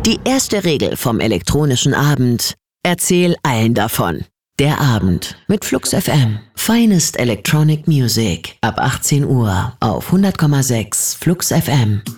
Die erste Regel vom elektronischen Abend: Erzähl allen davon. Der Abend mit Flux FM. Finest Electronic Music. Ab 18 Uhr auf 100,6 Flux FM.